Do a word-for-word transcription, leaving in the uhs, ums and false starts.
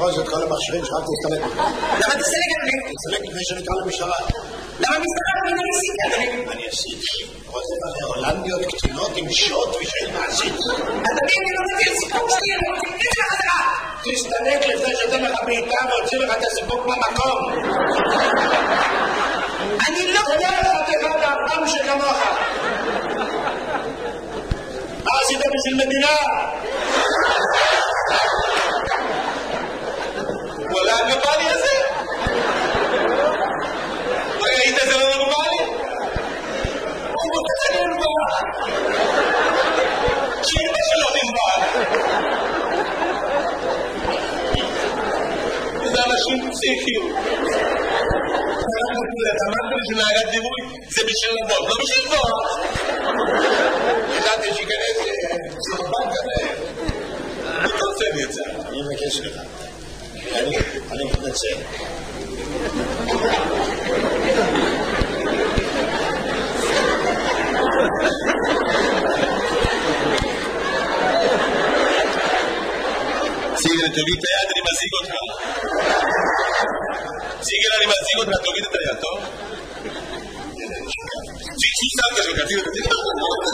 לארוז את כל המכשירים שלך תסתלק. למה תסתלק, אדוני? תסתלק לפני שנקרא למשטרה. למה המשטרה לא עשיתי, אדוני? אני עשיתי. רוצה להולנדיות קטינות עם שוט ושאין מעשית. אדוני, אני לא מביא סיפוק שלי, אני רוצה להגיד לך חזרה. תסתלק לפני שאתם לך בעיטה והוציא לך את הסיפוק במקום. אני לא... תודה לך תיכף מהפעם שכמוך. מה עשית בשביל מדינה? וואלה, הגבלי הזה? ראית זה לא נורמלי? הוא רוצה נורמל. שאימא שלו נורמל. זה אנשים פסיכיים. אמרת לי שנהגת דיבוי זה בשביל לבוא, לא בשביל לבוא. ידעתי שיכנס סרבן כזה. אני רוצה לי את זה. אני מבקש לך. אני מתנצל. סיגל, תוריד את היד, אני מזיג אותך. סיגל, אני מזיג אותך, תוריד את היד, טוב? שי, שי, סבתא שלך, תוריד את היד.